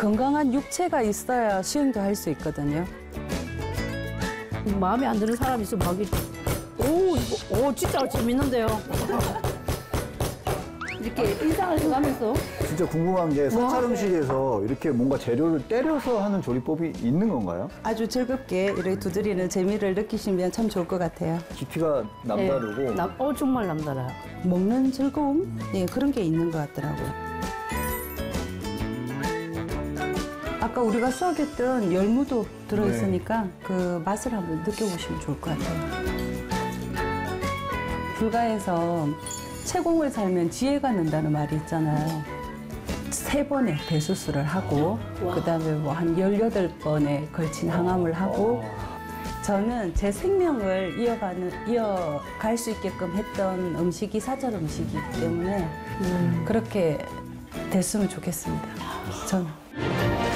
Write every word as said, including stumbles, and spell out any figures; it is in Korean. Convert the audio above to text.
건강한 육체가 있어야 수영도 할 수 있거든요. 마음에 안 드는 사람이 있으면 하기. 오, 이거, 오, 진짜 재밌는데요. 이렇게 인상을 해가면서. 진짜 궁금한 게 사찰 음식에서 이렇게 뭔가 재료를 때려서 하는 조리법이 있는 건가요? 아주 즐겁게 이렇게 두드리는 재미를 느끼시면 참 좋을 것 같아요. 깊이가 남다르고. 네, 남, 어, 정말 남달라요. 먹는 즐거움? 예, 그런 게 있는 것 같더라고요. 아까 우리가 수확했던 열무도 들어있으니까 네. 그 맛을 한번 느껴보시면 좋을 것 같아요. 불가에서 채공을 살면 지혜가 는다는 말이 있잖아요. 세 번의 배수술을 하고 와. 그다음에 뭐 한 열여덟 번에 걸친 항암을 하고 저는 제 생명을 이어가는, 이어갈 수 있게끔 했던 음식이 사찰 음식이기 때문에 음. 그렇게 됐으면 좋겠습니다. 저는.